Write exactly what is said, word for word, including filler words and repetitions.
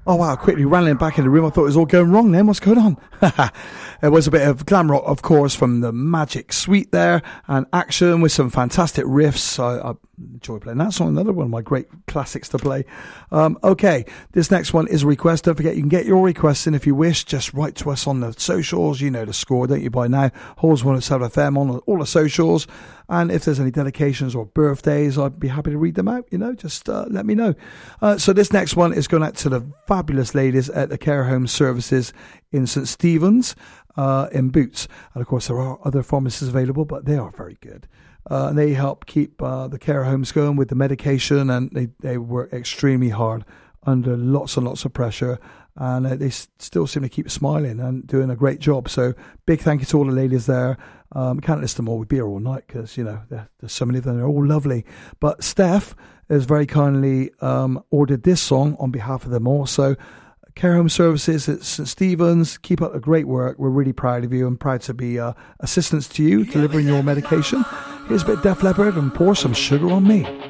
Oh wow, quickly ran back in the room. I thought it was all going wrong then. What's going on? It was a bit of glam rock, of course, from the Magic Suite there, and action with some fantastic riffs. I, I enjoy playing that song. Another one of my great classics to play. Um, okay, this next one is a request. Don't forget, you can get your requests in if you wish. Just write to us on the socials. You know the score, don't you, by now? Halls one oh seven F M on all the socials. And if there's any dedications or birthdays, I'd be happy to read them out. You know, just uh, let me know. Uh, so this next one is going out to the fabulous ladies at the Care Home Services in St Stephen's uh, in Boots. And of course, there are other pharmacies available, but they are very good. Uh, and they help keep uh, the care homes going with the medication, and they, they work extremely hard under lots and lots of pressure. And uh, they s- still seem to keep smiling and doing a great job. So big thank you to all the ladies there. Um, can't list them all. We'd be here all night because, you know, there's so many of them. They're all lovely. But Steph has very kindly um, ordered this song on behalf of them all. So Care Home Services at St Stephen's, keep up the great work. We're really proud of you and proud to be uh, assistants to you delivering your medication. Here's a bit of Def Leppard and Pour Some Sugar on Me.